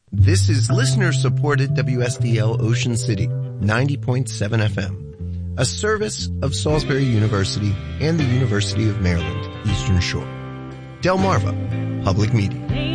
This is listener-supported WSDL Ocean City, 90.7 FM, a service of Salisbury University and the University of Maryland, Eastern Shore. Delmarva Public Media.